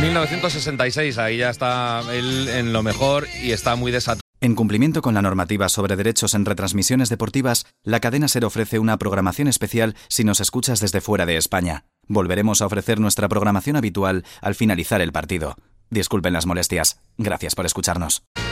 1966, ahí ya está él en lo mejor y está muy desatado. En cumplimiento con la normativa sobre derechos en retransmisiones deportivas, la cadena SER ofrece una programación especial si nos escuchas desde fuera de España. Volveremos a ofrecer nuestra programación habitual al finalizar el partido. Disculpen las molestias. Gracias por escucharnos.